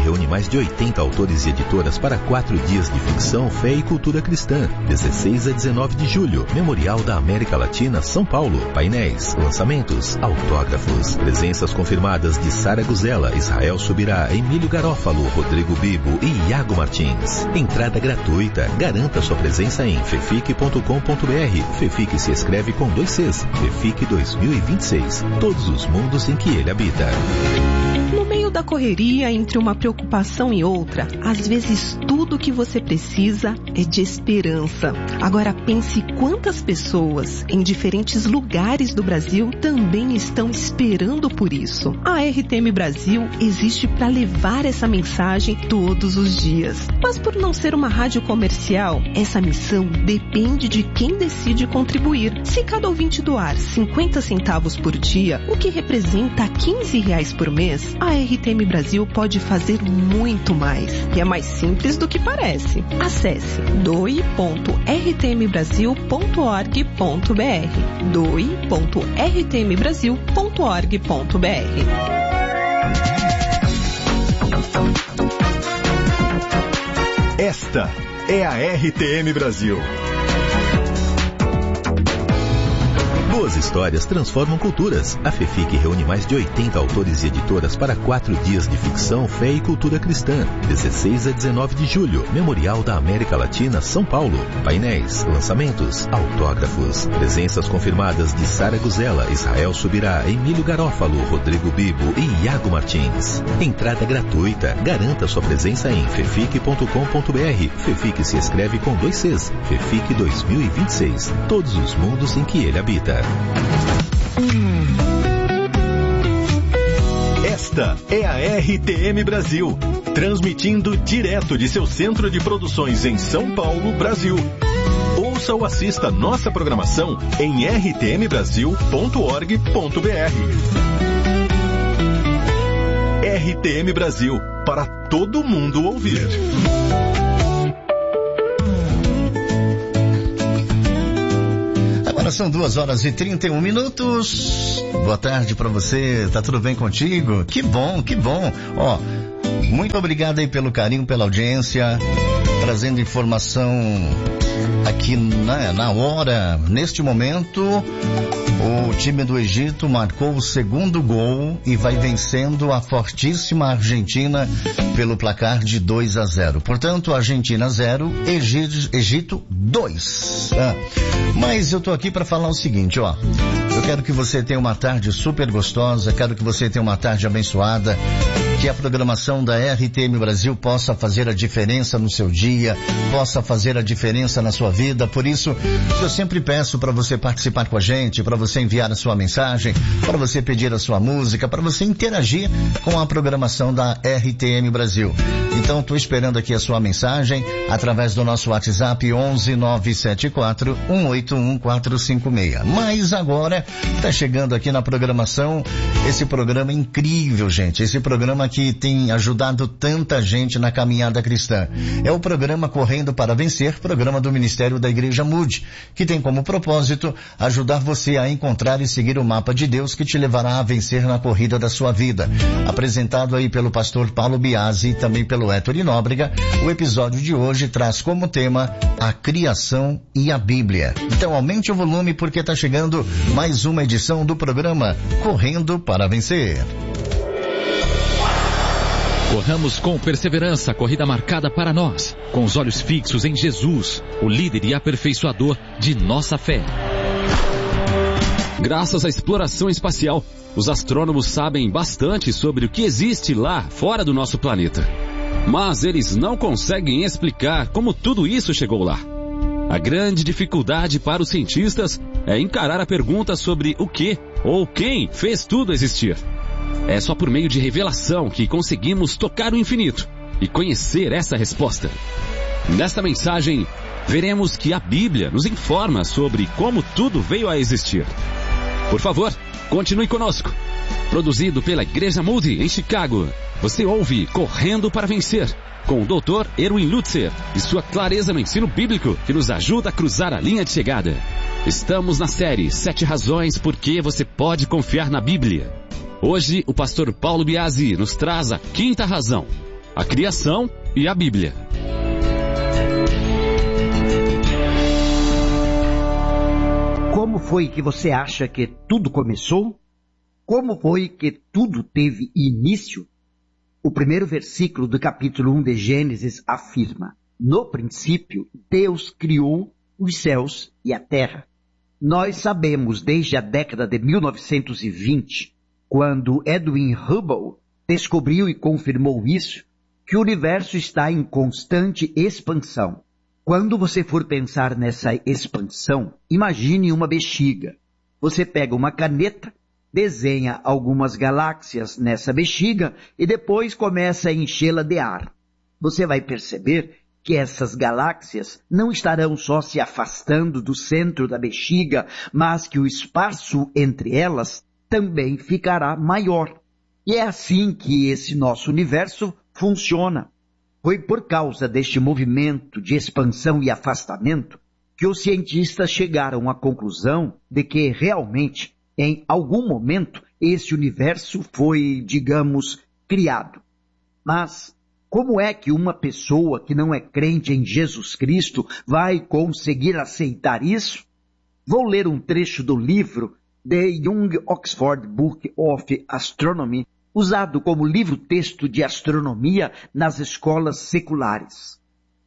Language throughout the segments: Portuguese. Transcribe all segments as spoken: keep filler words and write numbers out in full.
reúne mais de oitenta autores e editoras para quatro dias de ficção, fé e cultura cristã. dezesseis a dezenove de julho, Memorial da América Latina, São Paulo. Painéis, lançamentos, autógrafos. Presenças confirmadas de Sara Guzella, Israel Subirá, Emílio Garófalo, Rodrigo Bibo e Iago Martins. Entrada gratuita. Garanta sua presença em fefic ponto com ponto br. Fefic se escreve com dois Cs. Fefic dois mil e vinte e seis. Todos os mundos em que ele habita. No meio da correria, entre uma preocupação e outra, às vezes tudo o que você precisa é de esperança. Agora pense quantas pessoas em diferentes lugares do Brasil também estão esperando por isso. A R T M Brasil existe para levar essa mensagem todos os dias. Mas por não ser uma rádio comercial, essa missão depende de quem decide contribuir. Se cada ouvinte doar cinquenta centavos por dia, o que representa quinze reais por mês, a R T M Brasil pode fazer muito mais. E é mais simples do que parece. Acesse doe ponto r t m brasil ponto org ponto br. doe ponto r t m brasil ponto org ponto br. Esta é a R T M Brasil. Boas histórias transformam culturas. A Fefic reúne mais de oitenta autores e editoras para quatro dias de ficção, fé e cultura cristã. dezesseis a dezenove de julho, Memorial da América Latina, São Paulo. Painéis, lançamentos, autógrafos. Presenças confirmadas de Sara Guzella, Israel Subirá, Emílio Garófalo, Rodrigo Bibo e Iago Martins. Entrada gratuita. Garanta sua presença em fefic ponto com ponto br. Fefic se escreve com dois Cs. Fefic dois mil e vinte e seis. Todos os mundos em que ele habita. Esta é a R T M Brasil, transmitindo direto de seu centro de produções em São Paulo, Brasil. Ouça ou assista nossa programação em r t m brasil ponto org ponto br. R T M Brasil, para todo mundo ouvir. Agora são duas horas e trinta e um minutos. Boa tarde pra você, tá tudo bem contigo? Que bom, que bom. Ó, muito obrigado aí pelo carinho, pela audiência, trazendo informação aqui na, na hora. Neste momento, o time do Egito marcou o segundo gol e vai vencendo a fortíssima Argentina pelo placar de dois a zero. Portanto, Argentina zero, Egito, Egito dois. Ah, mas eu tô aqui para falar o seguinte, ó. Eu quero que você tenha uma tarde super gostosa, quero que você tenha uma tarde abençoada, que a programação da R T M Brasil possa fazer a diferença no seu dia, possa fazer a diferença na sua vida. Por isso, eu sempre peço para você participar com a gente, para você enviar a sua mensagem, para você pedir a sua música, para você interagir com a programação da R T M Brasil. Então, estou esperando aqui a sua mensagem através do nosso WhatsApp onze nove sete quatro um oito um quatro cinco seis. Mas agora está chegando aqui na programação esse programa incrível, gente. Esse programa que tem ajudado tanta gente na caminhada cristã. É o programa Correndo para Vencer, programa do Ministério da Igreja Mude, que tem como propósito ajudar você a encontrar e seguir o mapa de Deus que te levará a vencer na corrida da sua vida. Apresentado aí pelo pastor Paulo Biasi e também pelo Héctor Nóbrega, o episódio de hoje traz como tema a criação e a Bíblia. Então aumente o volume porque está chegando mais uma edição do programa Correndo para Vencer. Corramos com perseverança a corrida marcada para nós, com os olhos fixos em Jesus, o líder e aperfeiçoador de nossa fé. Graças à exploração espacial, os astrônomos sabem bastante sobre o que existe lá fora do nosso planeta. Mas eles não conseguem explicar como tudo isso chegou lá. A grande dificuldade para os cientistas é encarar a pergunta sobre o que ou quem fez tudo existir. É só por meio de revelação que conseguimos tocar o infinito e conhecer essa resposta. Nesta mensagem, veremos que a Bíblia nos informa sobre como tudo veio a existir. Por favor, continue conosco. Produzido pela Igreja Moody em Chicago, você ouve Correndo para Vencer, com o doutor Erwin Lutzer e sua clareza no ensino bíblico que nos ajuda a cruzar a linha de chegada. Estamos na série Sete Razões por que você pode confiar na Bíblia. Hoje, o pastor Paulo Biasi nos traz a quinta razão, a criação e a Bíblia. Como foi que você acha que tudo começou? Como foi que tudo teve início? O primeiro versículo do capítulo um de Gênesis afirma: no princípio, Deus criou os céus e a terra. Nós sabemos desde a década de mil novecentos e vinte, quando Edwin Hubble descobriu e confirmou isso, que o universo está em constante expansão. Quando você for pensar nessa expansão, imagine uma bexiga. Você pega uma caneta, desenha algumas galáxias nessa bexiga e depois começa a enchê-la de ar. Você vai perceber que essas galáxias não estarão só se afastando do centro da bexiga, mas que o espaço entre elas também ficará maior. E é assim que esse nosso universo funciona. Foi por causa deste movimento de expansão e afastamento que os cientistas chegaram à conclusão de que realmente, em algum momento, esse universo foi, digamos, criado. Mas como é que uma pessoa que não é crente em Jesus Cristo vai conseguir aceitar isso? Vou ler um trecho do livro The Young Oxford Book of Astronomy, usado como livro-texto de astronomia nas escolas seculares.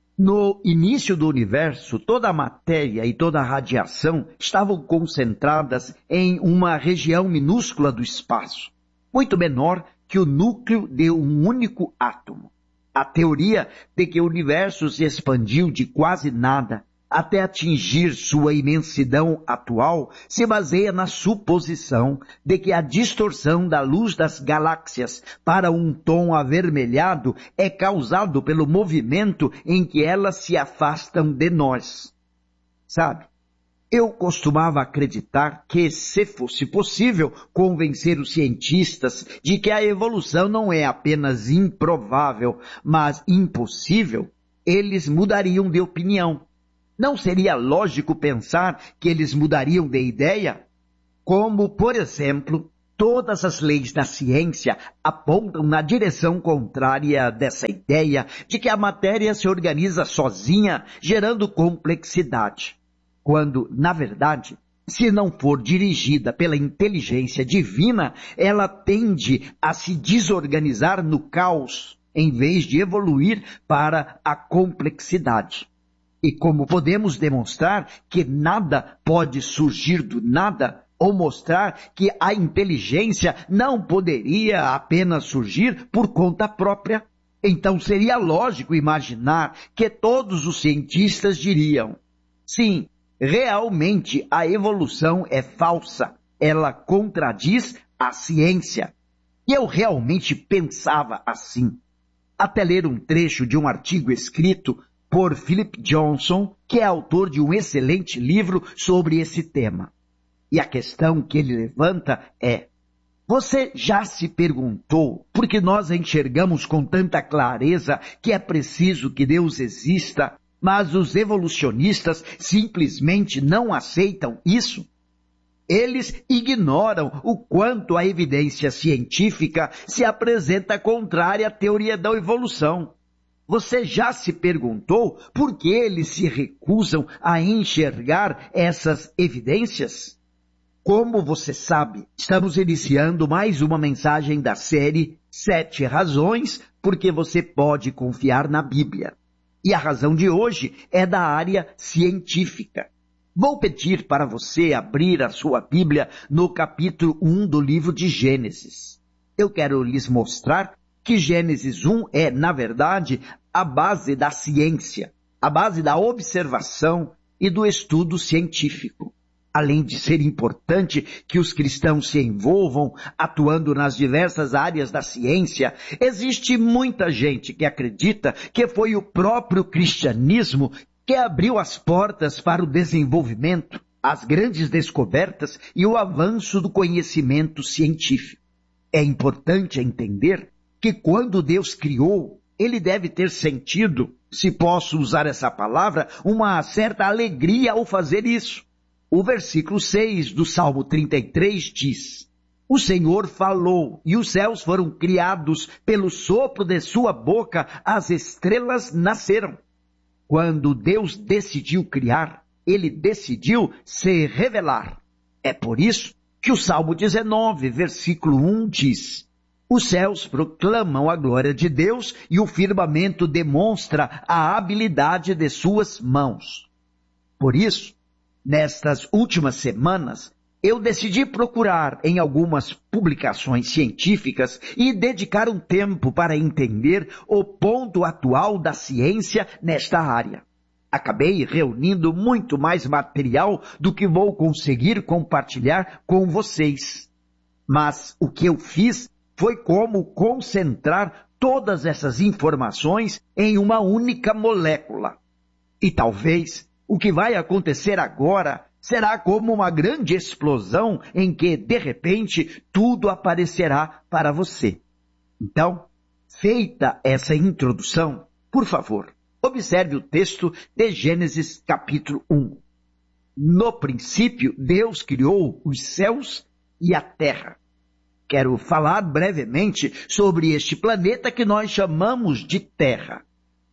No início do universo, toda a matéria e toda a radiação estavam concentradas em uma região minúscula do espaço, muito menor que o núcleo de um único átomo. A teoria de que o universo se expandiu de quase nada até atingir sua imensidão atual se baseia na suposição de que a distorção da luz das galáxias para um tom avermelhado é causado pelo movimento em que elas se afastam de nós. Sabe, eu costumava acreditar que, se fosse possível convencer os cientistas de que a evolução não é apenas improvável, mas impossível, eles mudariam de opinião. Não seria lógico pensar que eles mudariam de ideia? Como, por exemplo, todas as leis da ciência apontam na direção contrária dessa ideia de que a matéria se organiza sozinha, gerando complexidade. Quando, na verdade, se não for dirigida pela inteligência divina, ela tende a se desorganizar no caos, em vez de evoluir para a complexidade. E como podemos demonstrar que nada pode surgir do nada, ou mostrar que a inteligência não poderia apenas surgir por conta própria, então seria lógico imaginar que todos os cientistas diriam: sim, realmente a evolução é falsa, ela contradiz a ciência. E eu realmente pensava assim, até ler um trecho de um artigo escrito por Philip Johnson, que é autor de um excelente livro sobre esse tema. E a questão que ele levanta é: você já se perguntou por que nós enxergamos com tanta clareza que é preciso que Deus exista, mas os evolucionistas simplesmente não aceitam isso? Eles ignoram o quanto a evidência científica se apresenta contrária à teoria da evolução. Você já se perguntou por que eles se recusam a enxergar essas evidências? Como você sabe, estamos iniciando mais uma mensagem da série Sete Razões porque você pode confiar na Bíblia. E a razão de hoje é da área científica. Vou pedir para você abrir a sua Bíblia no capítulo um do livro de Gênesis. Eu quero lhes mostrar que Gênesis um é, na verdade, a base da ciência, a base da observação e do estudo científico. Além de ser importante que os cristãos se envolvam atuando nas diversas áreas da ciência, existe muita gente que acredita que foi o próprio cristianismo que abriu as portas para o desenvolvimento, as grandes descobertas e o avanço do conhecimento científico. É importante entender que quando Deus criou, ele deve ter sentido, se posso usar essa palavra, uma certa alegria ao fazer isso. O versículo seis do Salmo trinta e três diz: O Senhor falou, e os céus foram criados pelo sopro de sua boca, as estrelas nasceram. Quando Deus decidiu criar, ele decidiu se revelar. É por isso que o Salmo dezenove, versículo um diz: os céus proclamam a glória de Deus e o firmamento demonstra a habilidade de suas mãos. Por isso, nestas últimas semanas, eu decidi procurar em algumas publicações científicas e dedicar um tempo para entender o ponto atual da ciência nesta área. Acabei reunindo muito mais material do que vou conseguir compartilhar com vocês. Mas o que eu fiz foi como concentrar todas essas informações em uma única molécula. E talvez o que vai acontecer agora será como uma grande explosão em que, de repente, tudo aparecerá para você. Então, feita essa introdução, por favor, observe o texto de Gênesis capítulo um. No princípio, Deus criou os céus e a terra. Quero falar brevemente sobre este planeta que nós chamamos de Terra.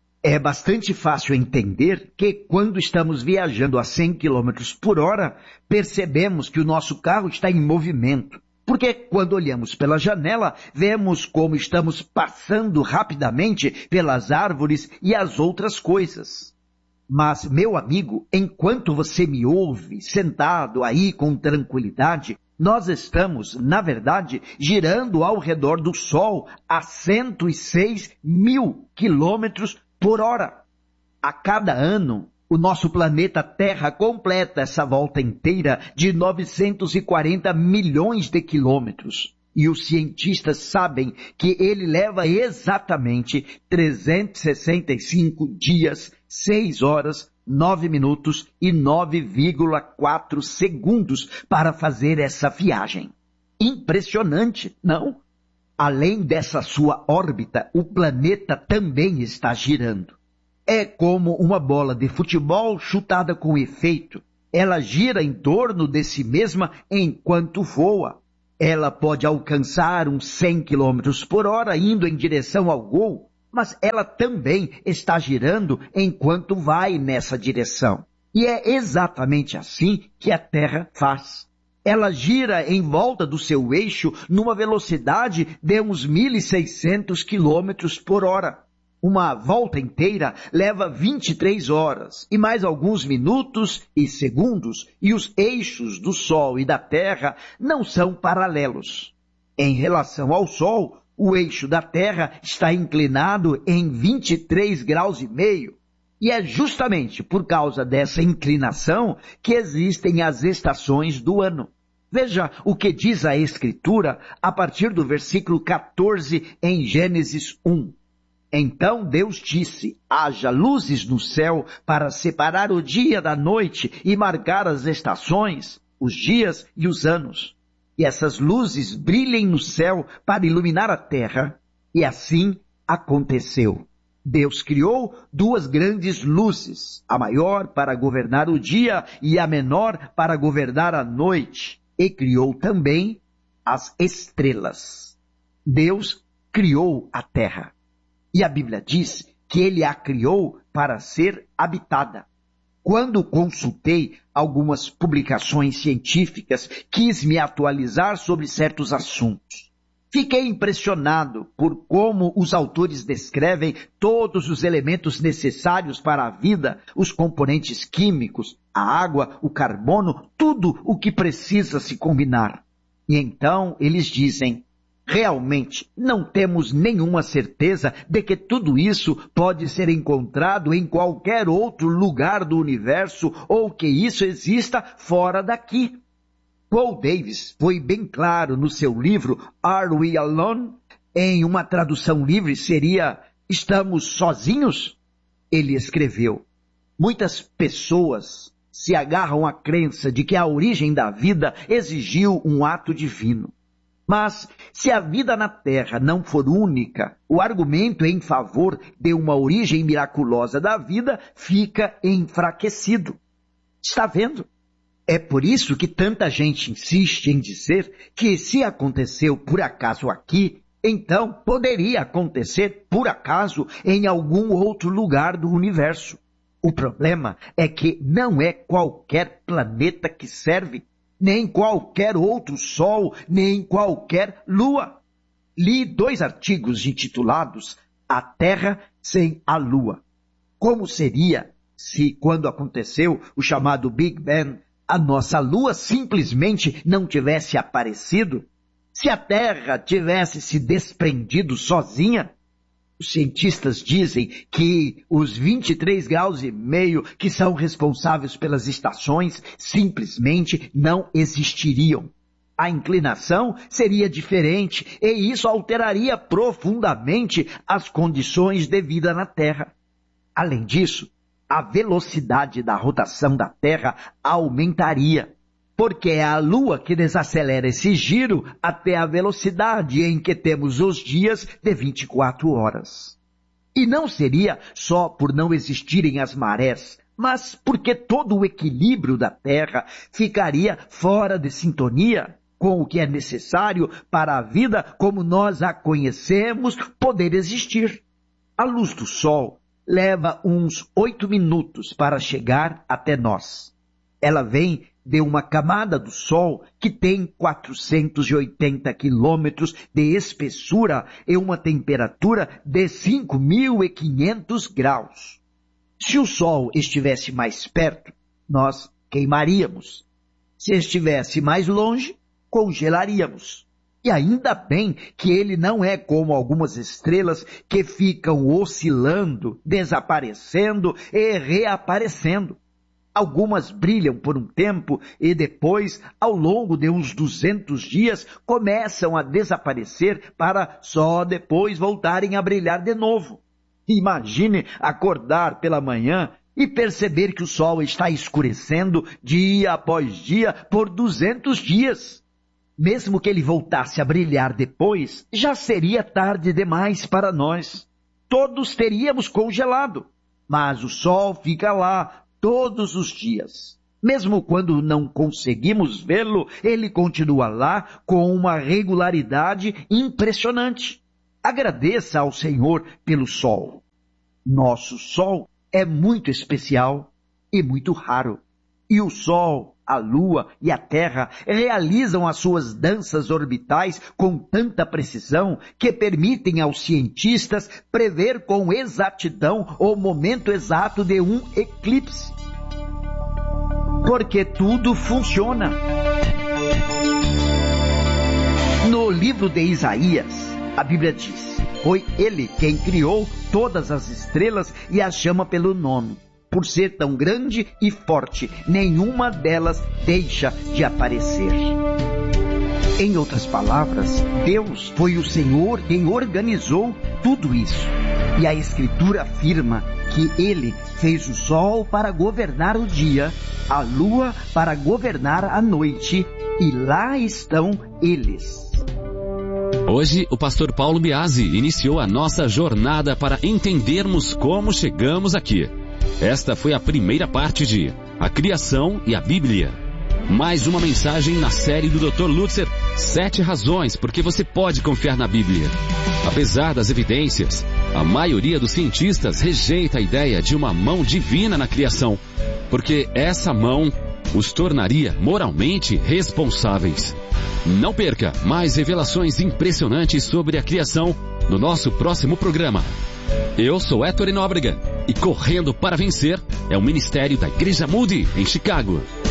É bastante fácil entender que quando estamos viajando a cem quilômetros por hora, percebemos que o nosso carro está em movimento. Porque quando olhamos pela janela, vemos como estamos passando rapidamente pelas árvores e as outras coisas. Mas, meu amigo, enquanto você me ouve, sentado aí com tranquilidade, nós estamos, na verdade, girando ao redor do Sol a cento e seis mil quilômetros por hora. A cada ano, o nosso planeta Terra completa essa volta inteira de novecentos e quarenta milhões de quilômetros. E os cientistas sabem que ele leva exatamente trezentos e sessenta e cinco dias, seis horas, nove minutos e nove vírgula quatro segundos para fazer essa viagem. Impressionante, não? Além dessa sua órbita, o planeta também está girando. É como uma bola de futebol chutada com efeito. Ela gira em torno de si mesma enquanto voa. Ela pode alcançar uns cem quilômetros por hora indo em direção ao gol, mas ela também está girando enquanto vai nessa direção. E é exatamente assim que a Terra faz. Ela gira em volta do seu eixo numa velocidade de uns mil e seiscentos quilômetros por hora. Uma volta inteira leva vinte e três horas e mais alguns minutos e segundos, e os eixos do Sol e da Terra não são paralelos. Em relação ao Sol, o eixo da Terra está inclinado em vinte e três graus e meio. E é justamente por causa dessa inclinação que existem as estações do ano. Veja o que diz a Escritura a partir do versículo quatorze em Gênesis um. Então Deus disse: haja luzes no céu para separar o dia da noite e marcar as estações, os dias e os anos. E essas luzes brilhem no céu para iluminar a terra. E assim aconteceu. Deus criou duas grandes luzes, a maior para governar o dia e a menor para governar a noite. E criou também as estrelas. Deus criou a terra. E a Bíblia diz que ele a criou para ser habitada. Quando consultei algumas publicações científicas, quis me atualizar sobre certos assuntos. Fiquei impressionado por como os autores descrevem todos os elementos necessários para a vida, os componentes químicos, a água, o carbono, tudo o que precisa se combinar. E então eles dizem: realmente, não temos nenhuma certeza de que tudo isso pode ser encontrado em qualquer outro lugar do universo ou que isso exista fora daqui. Paul Davies foi bem claro no seu livro Are We Alone? Em uma tradução livre seria Estamos sozinhos? Ele escreveu: muitas pessoas se agarram à crença de que a origem da vida exigiu um ato divino. Mas, se a vida na Terra não for única, o argumento em favor de uma origem miraculosa da vida fica enfraquecido. Está vendo? É por isso que tanta gente insiste em dizer que se aconteceu por acaso aqui, então poderia acontecer por acaso em algum outro lugar do universo. O problema é que não é qualquer planeta que serve, nem qualquer outro sol, nem qualquer lua. Li dois artigos intitulados A Terra sem a Lua. Como seria se, quando aconteceu o chamado Big Bang, a nossa Lua simplesmente não tivesse aparecido? Se a Terra tivesse se desprendido sozinha? Os cientistas dizem que os vinte e três graus e meio que são responsáveis pelas estações simplesmente não existiriam. A inclinação seria diferente e isso alteraria profundamente as condições de vida na Terra. Além disso, a velocidade da rotação da Terra aumentaria, porque é a Lua que desacelera esse giro até a velocidade em que temos os dias de vinte e quatro horas. E não seria só por não existirem as marés, mas porque todo o equilíbrio da Terra ficaria fora de sintonia com o que é necessário para a vida como nós a conhecemos poder existir. A luz do Sol leva uns oito minutos para chegar até nós. Ela vem de uma camada do Sol que tem quatrocentos e oitenta quilômetros de espessura e uma temperatura de cinco mil e quinhentos graus. Se o Sol estivesse mais perto, nós queimaríamos. Se estivesse mais longe, congelaríamos. E ainda bem que ele não é como algumas estrelas que ficam oscilando, desaparecendo e reaparecendo. Algumas brilham por um tempo e depois, ao longo de uns duzentos dias, começam a desaparecer para só depois voltarem a brilhar de novo. Imagine acordar pela manhã e perceber que o sol está escurecendo dia após dia por duzentos dias. Mesmo que ele voltasse a brilhar depois, já seria tarde demais para nós. Todos teríamos congelado, mas o sol fica lá todos os dias. Mesmo quando não conseguimos vê-lo, ele continua lá com uma regularidade impressionante. Agradeça ao Senhor pelo sol. Nosso sol é muito especial e muito raro. E o Sol, a Lua e a Terra realizam as suas danças orbitais com tanta precisão que permitem aos cientistas prever com exatidão o momento exato de um eclipse. Porque tudo funciona. No livro de Isaías, a Bíblia diz: foi ele quem criou todas as estrelas e as chama pelo nome. Por ser tão grande e forte, nenhuma delas deixa de aparecer. Em outras palavras, Deus foi o Senhor quem organizou tudo isso. E a Escritura afirma que Ele fez o sol para governar o dia, a lua para governar a noite, e lá estão eles. Hoje, o pastor Paulo Biasi iniciou a nossa jornada para entendermos como chegamos aqui. Esta foi a primeira parte de A Criação e a Bíblia. Mais uma mensagem na série do doutor Lutzer, Sete Razões porque você pode confiar na Bíblia. Apesar das evidências, a maioria dos cientistas rejeita a ideia de uma mão divina na criação, porque essa mão os tornaria moralmente responsáveis. Não perca mais revelações impressionantes sobre a criação no nosso próximo programa. Eu sou Héctor Nóbrega e Correndo para Vencer é o ministério da Igreja Moody em Chicago.